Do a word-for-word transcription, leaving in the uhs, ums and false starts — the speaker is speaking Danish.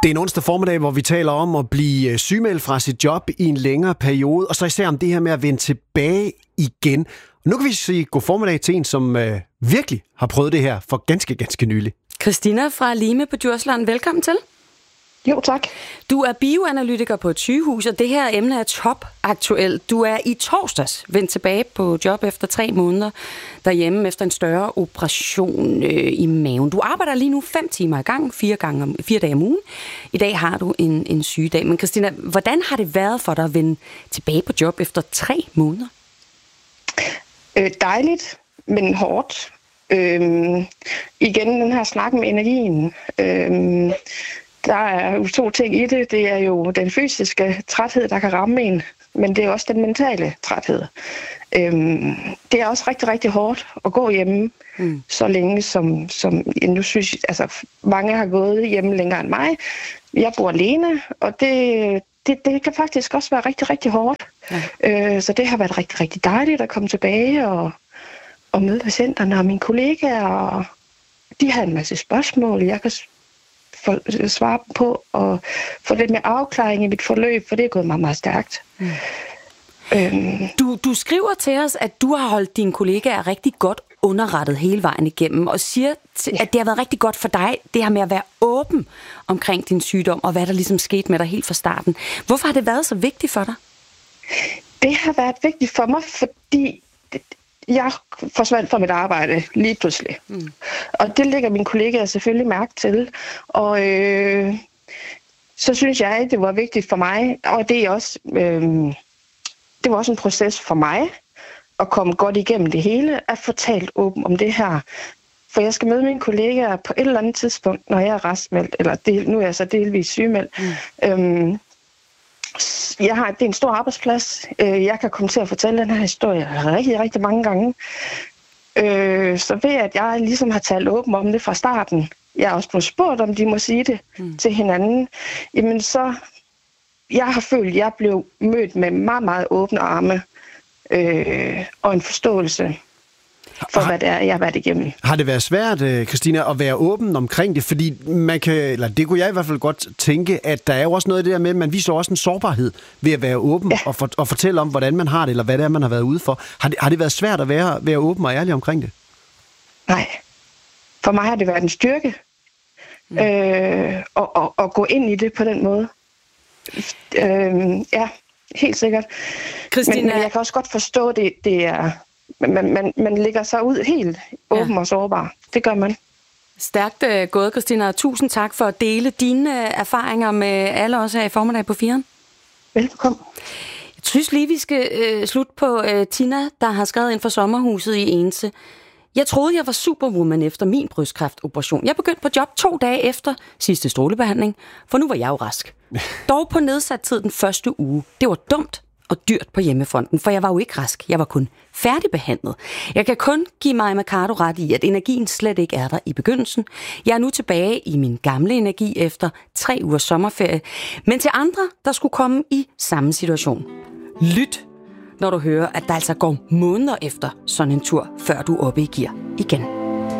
Det er en onsdag formiddag, hvor vi taler om at blive sygemeldt fra sit job i en længere periode, og så især om det her med at vende tilbage igen. Og nu kan vi sige god formiddag til en, som øh, virkelig har prøvet det her for ganske, ganske nylig. Christina fra Lime på Djursland, velkommen til. Jo, tak. Du er bioanalytiker på et sygehus, og det her emne er topaktuelt. Du er i torsdags vendt tilbage på job efter tre måneder derhjemme efter en større operation øh, i maven. Du arbejder lige nu fem timer i gang, fire, gange om, fire dage om ugen. I dag har du en, en sygedag. Men Christina, hvordan har det været for dig at vende tilbage på job efter tre måneder? Øh, dejligt, men hårdt. Øh, igen den her snak med energien. Øh, Der er jo to ting i det. Det er jo den fysiske træthed, der kan ramme en, men det er også den mentale træthed. Øhm, det er også rigtig, rigtig hårdt at gå hjemme mm. så længe, som, som nu synes altså, mange har gået hjemme længere end mig. Jeg bor alene, og det, det, det kan faktisk også være rigtig, rigtig hårdt. Ja. Øh, så det har været rigtig, rigtig dejligt at komme tilbage og, og møde patienterne og mine kollegaer. Og de har en masse spørgsmål, jeg kan for, svare på og få lidt mere afklaring i mit forløb, for det er gået meget, meget stærkt. Mm. Øhm. Du, du skriver til os, at du har holdt dine kollegaer rigtig godt underrettet hele vejen igennem, og siger, til, ja. at det har været rigtig godt for dig, det her med at være åben omkring din sygdom, og hvad der ligesom skete med dig helt fra starten. Hvorfor har det været så vigtigt for dig? Det har været vigtigt for mig, fordi jeg forsvandt fra mit arbejde lige pludselig. Mm. Og det lægger mine kollegaer selvfølgelig mærke til. Og øh, så synes jeg, at det var vigtigt for mig, og det er også, øh, det var også en proces for mig, at komme godt igennem det hele, at få talt åben om det her. For jeg skal møde mine kollegaer på et eller andet tidspunkt, når jeg er raskmeldt, eller del, nu er jeg så delvis sygemeldt. Mm. Øhm, Jeg har, det er en stor arbejdsplads. Jeg kan komme til at fortælle den her historie rigtig, rigtig mange gange. Så ved at jeg ligesom har talt åben om det fra starten, jeg er også blevet spurgt, om de må sige det mm. til hinanden, jamen så, jeg har følt, at jeg blev mødt med meget, meget åbne arme øh, og en forståelse for, hvad det er, jeg har været igennem. Har det været svært, Christina, at være åben omkring det? Fordi man kan, eller det kunne jeg i hvert fald godt tænke, at der er jo også noget af det der med, at man viser også en sårbarhed ved at være åben ja. og, for, og fortælle om, hvordan man har det, eller hvad det er, man har været ude for. Har det, har det været svært at være, være åben og ærlig omkring det? Nej. For mig har det været en styrke mm. øh, at, at, at gå ind i det på den måde. Øh, ja, helt sikkert. Men, men jeg kan også godt forstå, at det, det er... Man, man, man lægger sig ud helt åben ja. og sårbar. Det gør man. Stærkt uh, gået, Christina. Tusind tak for at dele dine uh, erfaringer med alle os her i formiddag på Firen. Velkommen. Jeg synes lige, vi skal uh, slutte på uh, Tina, der har skrevet ind for sommerhuset i Ense. Jeg troede, jeg var superwoman efter min brystkræftoperation. Jeg begyndte på job to dage efter sidste strålebehandling, for nu var jeg jo rask. Dog på nedsat tid den første uge. Det var dumt og dyrt på hjemmefronten, for jeg var jo ikke rask. Jeg var kun færdigbehandlet. Jeg kan kun give mig Mercado ret i, at energien slet ikke er der i begyndelsen. Jeg er nu tilbage i min gamle energi efter tre ugers sommerferie, men til andre, der skulle komme i samme situation. Lyt, når du hører, at der altså går måneder efter sådan en tur, før du er oppe i gear igen.